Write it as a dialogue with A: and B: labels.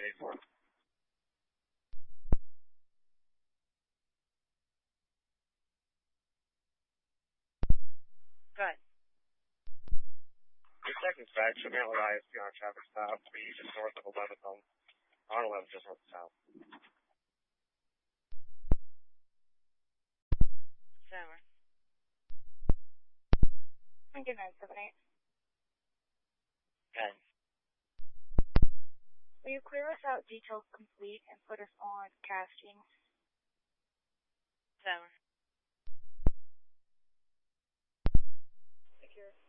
A: for.
B: Good.
A: Second dispatch, Mantle ISP on a traffic stop, just north of 11th on 11th, just north of south.
B: Sour.
C: Good 978.
B: Good.
C: Will you clear us out details complete and put us on casting?
B: Sour.
C: Secure.